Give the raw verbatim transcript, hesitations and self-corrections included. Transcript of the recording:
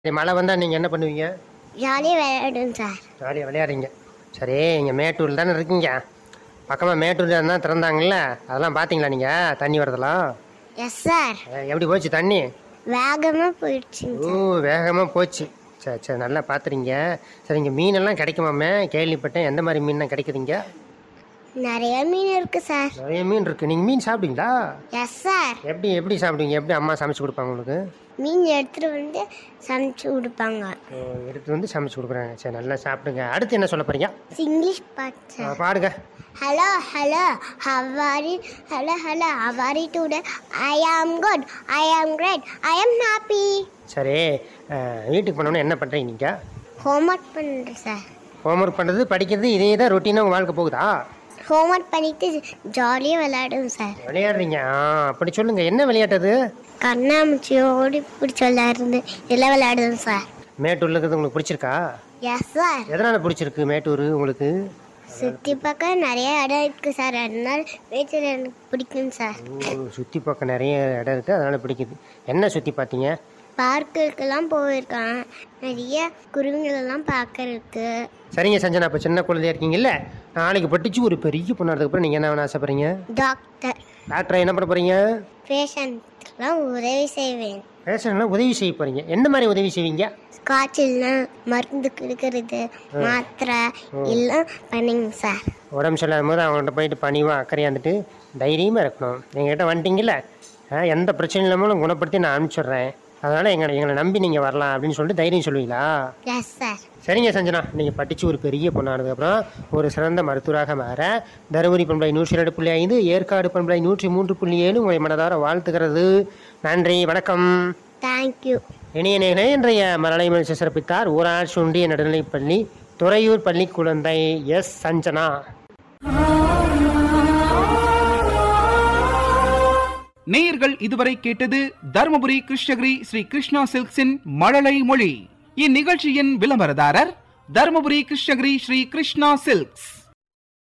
சரி, மழை வந்தால் நீங்கள் என்ன பண்ணுவீங்க? ஜாலியாக விளையாடுவோம் சார். ஜாலியாக விளையாடுறீங்க. சரி, இங்கே மேட்டூர் தானே இருக்கீங்க. பக்கமாக மேட்டூர் தான் திறந்தாங்கல்ல, அதெல்லாம் பார்த்தீங்களா நீங்கள்? தண்ணி வரதெல்லாம் எஸ் சார். எப்படி போச்சு தண்ணி? வேகமாக போயிடுச்சு. ஓ, வேகமாக போச்சு. சரி சரி, நல்லா பார்த்துறீங்க. சரி, இங்கே மீனெல்லாம் கிடைக்குமாமே? கேள்விப்பட்டேன். எந்த மாதிரி மீன்லாம் கிடைக்குதுங்க? நிறைய மீன் இருக்கு சார். நிறைய மீன் இருக்குது. நீங்கள் மீன் சாப்பிடுவீங்களா? Yes sir. எப்படி எப்படி சாப்பிடுவீங்க? எப்படி அம்மா சமைச்சு கொடுப்பாங்க உங்களுக்கு? மீன் எடுத்துட்டு வந்து சமைச்சு கொடுப்பாங்க. ஓ, எடுத்து வந்து சமைச்சு கொடுக்குறாங்க. சரி, நல்லா சாப்பிடுங்க. அடுத்து என்ன சொல்ல போறீங்க? இங்கிலீஷ் பாட்டு சார். பாடுங்க. Hello hello ஹவாரி hello hello ஹவாரி today I ஆம் குட் ஐ ஆம் கிரேட் ஐ ஆம் ஹாப்பி. சரி, வீட்டுக்கு போனோன்னே என்ன பண்ணுறீங்க நீங்கள்? ஹோம்ஒர்க் பண்ணுறேன் சார். ஹோம்ஒர்க் பண்ணுறது, படிக்கிறது, இதே தான் ரொட்டீனாக உங்கள் வாழ்க்கை போகுதா? ஹோம்ஒர்க் பண்ணிட்டு ஜாலியாக விளையாடுவோம் சார். விளையாடுறீங்க? ஆ, அப்படி சொல்லுங்கள். என்ன விளையாட்டது? கண்ணாமூச்சி ஓடி பிடிச்சி விளையாடுறது இதெல்லாம் விளையாடுவோம் சார். மேட்டூரில் இருக்கிறது உங்களுக்கு பிடிச்சிருக்கா? Yes sir. எதனால் பிடிச்சிருக்கு மேட்டூர் உங்களுக்கு? சுற்றி பக்கம் நிறைய இடம் இருக்குது சார், அதனால மேட்டூர் எனக்கு பிடிக்கும் சார். ஓ, சுற்றி பார்க்க நிறைய இடம் இருக்குது, அதனால் பிடிக்குது. என்ன சுற்றி பார்த்தீங்க? பார்க்குக்கெல்லாம் போயிருக்கான், நிறைய குருவிங்களெல்லாம் பார்க்கறதுக்கு. சரிங்க சஞ்சனா, இப்போ சின்ன குழந்தையா இருக்கீங்கல்ல, நாளைக்கு படித்து ஒரு பெரிய பொண்ணாகிறதுக்கப்புறம் நீங்கள் என்ன வேணும் ஆசைப்படுறீங்க? டாக்டர். டாக்டரை என்ன பண்ண போகிறீங்க? பேஷண்ட்லாம் உதவி செய்வேன். பேஷண்ட்லாம் உதவி செய்ய போகிறீங்க. என்ன மாதிரி உதவி செய்வீங்க? காய்ச்சல்னா மருந்து கொடுக்கறது, மாத்திரை எல்லாம் பண்ணுங்க சார். உடம்பு சரியில்லாத போது அவங்கள்ட்ட போயிட்டு பணிவாக அக்கறையாக இருந்துட்டு தைரியமாக இருக்கணும். எங்கள்கிட்ட வந்துட்டீங்கல்ல, எந்த பிரச்சனை இல்லாமலும் குணப்படுத்தி நான் அனுப்பிச்சிடுறேன், அதனால் எங்களை எங்களை நம்பி நீங்கள் வரலாம் அப்படின்னு சொல்லிட்டு தைரியம் சொல்லுவீங்களா? Yes sir. சரிங்க சஞ்சனா, நீங்கள் படித்து ஒரு பெரிய பொண்ணானதுக்கப்புறம் ஒரு சிறந்த மருத்துவராக மாற தருமபுரி பண்பலை நூற்றி இரண்டு புள்ளி ஐந்து, ஏற்காடு பண்பலை நூற்றி மூன்று புள்ளி ஏழு உங்களை மனதார வாழ்த்துக்கிறது. நன்றி, வணக்கம். தேங்க்யூ. இணைய நேரே இன்றைய மலலை மனுஷ சிறப்பித்தார் ஊராட்சி ஒன்றிய நடுநிலைப்பள்ளி துறையூர் பள்ளி குழந்தை எஸ் சஞ்சனா. நேயர்கள் இதுவரை கேட்டது தருமபுரி கிருஷ்ணகிரி ஸ்ரீ கிருஷ்ணா சில்க்ஸின் மழலை மொழி. இந்நிகழ்ச்சியின் விளம்பரதாரர் தருமபுரி கிருஷ்ணகிரி ஸ்ரீ கிருஷ்ணா சில்க்ஸ்.